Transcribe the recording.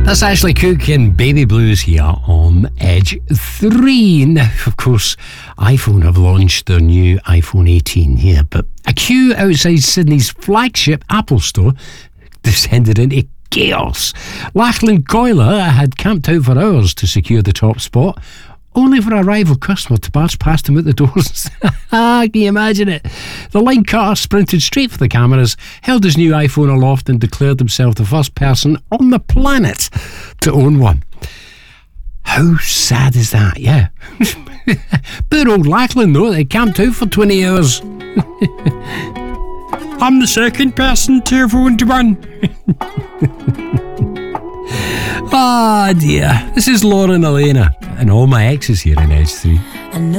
That's Ashley Cooke and Baby Blues here on Edge 3. Now, of course, iPhone have launched their new iPhone 18 here, but a queue outside Sydney's flagship Apple store descended into chaos. Lachlan Coiler had camped out for hours to secure the top spot, only for a rival customer to barge past him at the doors. Can you imagine it? The line cutter sprinted straight for the cameras, held his new iPhone aloft and declared himself the first person on the planet to own one. How sad is that? Yeah. Poor old Lachlan, though, they camped out for 20 hours. I'm the second person to have owned one. Ah, dear. This is Lauren Elena and all my exes here in Edge 3.